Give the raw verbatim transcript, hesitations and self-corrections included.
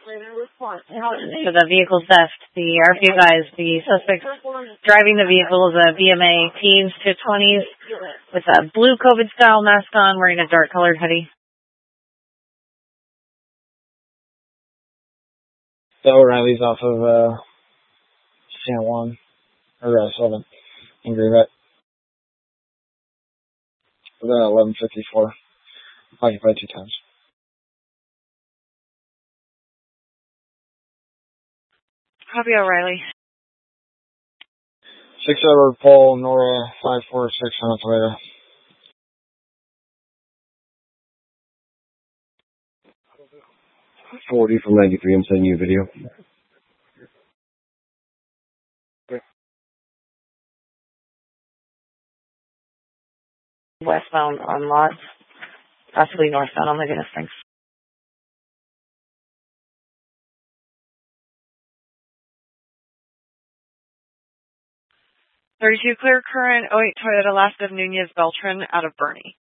For the vehicle theft, the R P U guys, the suspect driving the vehicle is a B M A, teens to twenties, with a blue COVID-style mask on, wearing a dark-colored hoodie. So O'Reilly's off of uh, San Juan, or uh, Sullivan, in Greenville. We're at eleven fifty-four, occupied two times. Copy, O'Reilly. Six Edward Pole, Nora five four six on its way there. forty from ninety-three, I'm sending you a video. Westbound on lots, possibly northbound. Oh my goodness, thanks. thirty-two clear current, oh eight Toyota Last of Nunez Beltran out of Bernie.